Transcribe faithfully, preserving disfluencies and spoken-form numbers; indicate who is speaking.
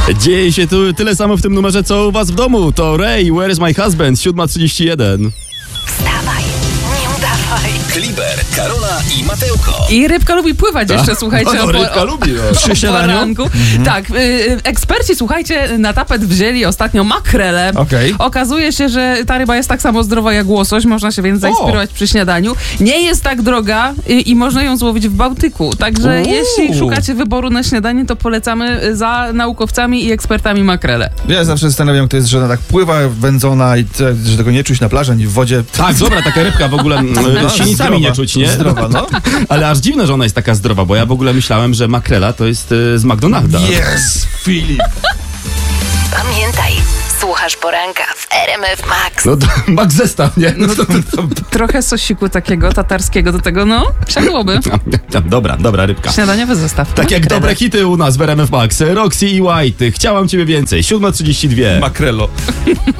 Speaker 1: Dzieje się tu tyle samo w tym numerze, co u was w domu. To Ray, Where is my husband? siódma trzydzieści jeden.
Speaker 2: Wstawaj, nie udawaj.
Speaker 3: Kliber, Karola i Mateuko.
Speaker 4: I rybka lubi pływać jeszcze, słuchajcie.
Speaker 1: No, no,
Speaker 4: o,
Speaker 1: rybka
Speaker 4: o,
Speaker 1: lubi, no.
Speaker 4: Przy śniadaniu. Mhm. Tak, y, eksperci, słuchajcie, na tapet wzięli ostatnio makrelę.
Speaker 5: Okej.
Speaker 4: Okazuje się, że ta ryba jest tak samo zdrowa jak łosoś, można się więc zainspirować przy śniadaniu. Nie jest tak droga y, i można ją złowić w Bałtyku. Także
Speaker 1: Uuu.
Speaker 4: jeśli szukacie wyboru na śniadanie, to polecamy za naukowcami i ekspertami makrelę.
Speaker 5: Ja zawsze zastanawiam, kto jest, że ona tak pływa wędzona i te, że tego nie czuć na plaży, ani w wodzie.
Speaker 1: Tak, dobra, taka rybka w ogóle
Speaker 5: No,
Speaker 1: z sinicami nie czuć, nie?
Speaker 5: Zdrowa, no.
Speaker 1: Ale aż dziwne, że ona jest taka zdrowa, bo ja w ogóle myślałem, że makrela to jest y, z McDonalda.
Speaker 5: Yes, Filip.
Speaker 2: Pamiętaj, słuchasz poranka w R M F Max.
Speaker 1: No to Max zestaw, nie? No, to, to, to,
Speaker 4: Trochę sosiku takiego tatarskiego do tego, no, siadłoby.
Speaker 1: dobra, dobra rybka.
Speaker 4: Śniadaniowy zestaw.
Speaker 1: Tak jak dobre hity u nas w R M F Max. Roxy i White. Chciałam ciebie więcej. siódma trzydzieści dwa.
Speaker 5: Makrelo.